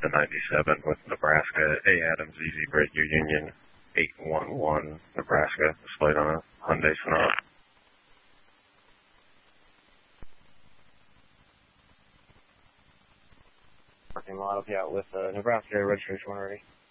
the 97 with Nebraska, A. Adams, Easy Break, your Union 811, Nebraska, displayed on a Hyundai Sonata. Parking lot, I'll be out with Nebraska registration when ready.